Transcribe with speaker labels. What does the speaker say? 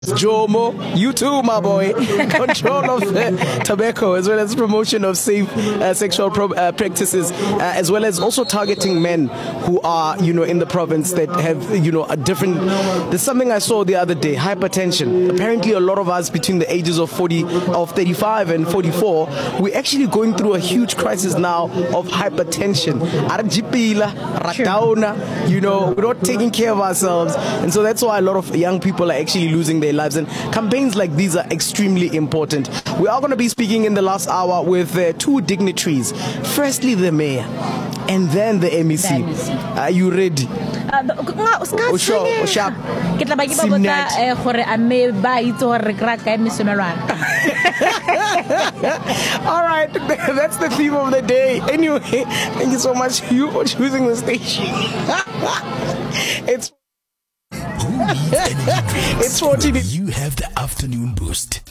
Speaker 1: Jomo, you too, my boy. Control of tobacco, as well as promotion of safe sexual practices, as well as also targeting men who are, in the province that have, a different. There's something I saw the other day: hypertension. Apparently, a lot of us between the ages of 35 and 44, we're actually going through a huge crisis now of hypertension. We're not taking care of ourselves, and so that's why a lot of young people are actually losing their lives, and campaigns like these are extremely important. We are going to be speaking in the last hour with two dignitaries. Firstly, the mayor, and then the MEC. Are you ready? All right, that's the theme of the day. Anyway, thank you so much for choosing the station. It's 14.
Speaker 2: You have the afternoon boost.